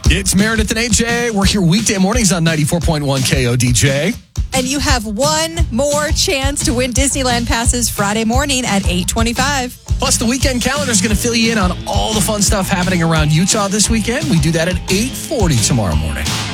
It's Meredith and AJ. We're here weekday mornings on 94.1 KODJ. And you have one more chance to win Disneyland passes Friday morning at 8:25. Plus, the weekend calendar is going to fill you in on all the fun stuff happening around Utah this weekend. We do that at 8:40 tomorrow morning.